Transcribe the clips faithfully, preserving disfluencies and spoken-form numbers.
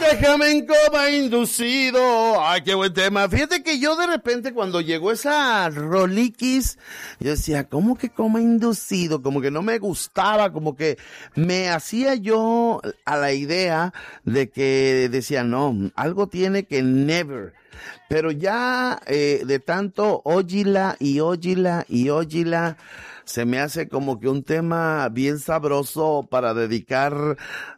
Déjame en coma inducido. Ay, qué buen tema. Fíjate que yo de repente cuando llegó esa roliquis, yo decía, ¿cómo que coma inducido? Como que no me gustaba, como que me hacía yo a la idea de que decía, no, algo tiene que never. Pero ya eh, de tanto óyila y óyila y óyila, se me hace como que un tema bien sabroso para dedicar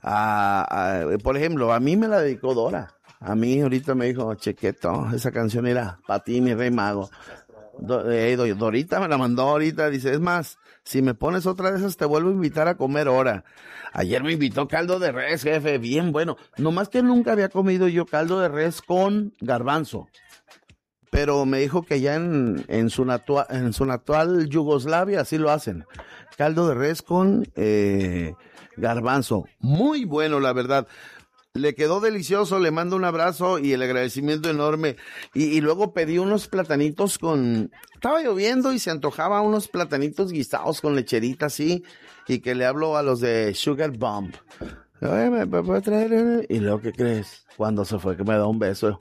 a, a, por ejemplo, a mí me la dedicó Dora. A mí ahorita me dijo, Chequeto, esa canción era para ti, mi rey mago. Do, eh, Dorita me la mandó ahorita, dice, es más, si me pones otra de esas te vuelvo a invitar a comer ahora. Ayer me invitó caldo de res, jefe, bien bueno. Nomás que nunca había comido yo caldo de res con garbanzo. Pero me dijo que ya en, en, su natua, en su natural Yugoslavia así lo hacen. Caldo de res con eh, garbanzo. Muy bueno, la verdad. Le quedó delicioso, le mando un abrazo y el agradecimiento enorme. Y, y luego pedí unos platanitos con... Estaba lloviendo y se antojaba unos platanitos guisados con lecherita así. Y que le hablo a los de Sugar Bomb. Oye, ¿me puedes traer? Y luego, ¿qué crees? Cuando se fue que me da un beso.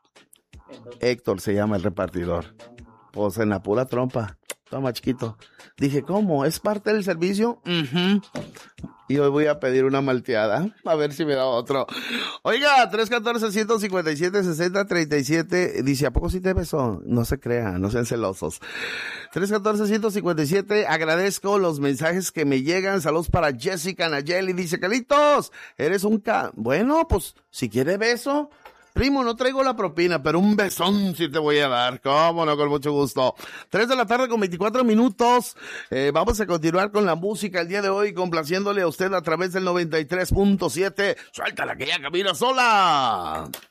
Héctor se llama el repartidor. Pues en la pura trompa. Toma, chiquito. Dije, ¿cómo? ¿Es parte del servicio? Uh-huh. Y hoy voy a pedir una malteada. A ver si me da otro. Oiga, tres uno cuatro, uno cinco siete, seis cero tres siete. Dice, ¿a poco sí te besó? No se crean, no sean celosos. tres uno cuatro, uno cinco siete. Agradezco los mensajes que me llegan. Saludos para Jessica Nayeli. Dice, Carlitos, eres un ca... Bueno, pues, si quiere beso... Primo, no traigo la propina, pero un besón sí te voy a dar. Cómo no, con mucho gusto. Tres de la tarde con veinticuatro minutos. Eh, vamos a continuar con la música el día de hoy, complaciéndole a usted a través del noventa y tres punto siete. Suéltala que ya camina sola.